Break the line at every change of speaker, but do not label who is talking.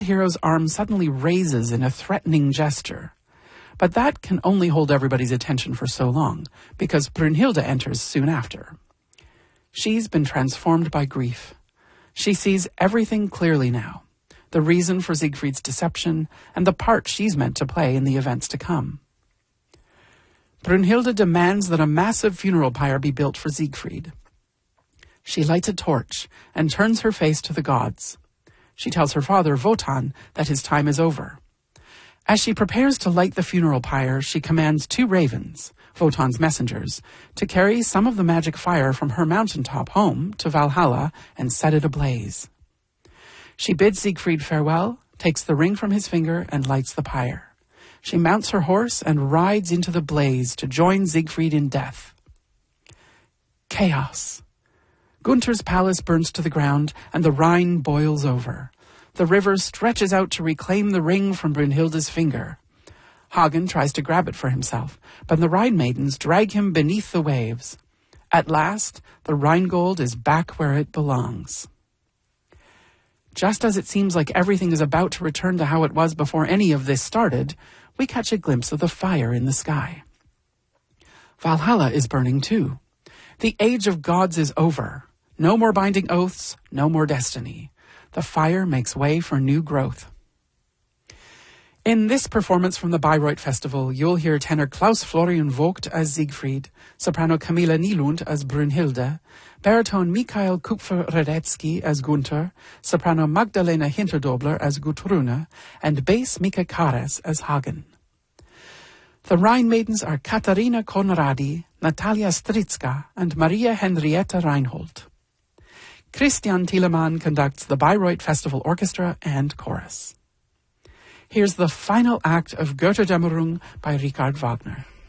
The hero's arm suddenly raises in a threatening gesture. But that can only hold everybody's attention for so long, because Brunhilde enters soon after. She's been transformed by grief. She sees everything clearly now, the reason for Siegfried's deception, and the part she's meant to play in the events to come. Brunhilde demands that a massive funeral pyre be built for Siegfried. She lights a torch and turns her face to the gods. She tells her father, Wotan, that his time is over. As she prepares to light the funeral pyre, she commands 2 ravens, Wotan's messengers, to carry some of the magic fire from her mountaintop home to Valhalla and set it ablaze. She bids Siegfried farewell, takes the ring from his finger, and lights the pyre. She mounts her horse and rides into the blaze to join Siegfried in death. Chaos. Gunther's palace burns to the ground, and the Rhine boils over. The river stretches out to reclaim the ring from Brunhilde's finger. Hagen tries to grab it for himself, but the Rhine maidens drag him beneath the waves. At last, the Rhinegold is back where it belongs. Just as it seems like everything is about to return to how it was before any of this started, we catch a glimpse of the fire in the sky. Valhalla is burning too. The age of gods is over. No more binding oaths, no more destiny. The fire makes way for new growth. In this performance from the Bayreuth Festival, you'll hear tenor Klaus Florian Vogt as Siegfried, soprano Camilla Nylund as Brunhilde, baritone Mikhail Kupfer-Radetzky as Gunther, soprano Magdalena Hinterdobler as Gudrune, and bass Mika Karas as Hagen. The Rhine maidens are Katharina Conradi, Natalia Strizka, and Maria Henrietta Reinhold. Christian Thielemann conducts the Bayreuth Festival Orchestra and Chorus. Here's the final act of Götterdämmerung by Richard Wagner.